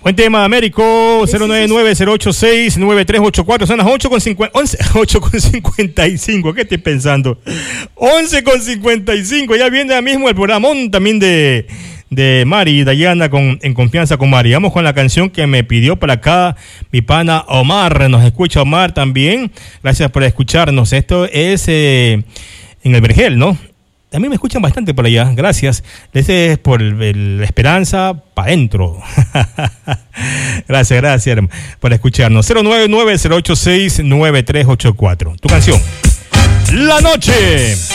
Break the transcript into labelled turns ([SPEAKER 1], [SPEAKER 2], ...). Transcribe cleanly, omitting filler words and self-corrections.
[SPEAKER 1] Buen tema, Américo. 099-086-9384. Son las 8:55. ¿Qué estoy pensando? 11:55. Ya viene ahora mismo el programón también de Mari, Dayana, en confianza con Mari. Vamos con la canción que me pidió para acá mi pana Omar. Nos escucha Omar también. Gracias por escucharnos. Esto es en el Vergel, ¿no? También me escuchan bastante por allá. Gracias. Este es por la Esperanza para adentro. Gracias por escucharnos. 099-086-9384. Tu canción. La noche.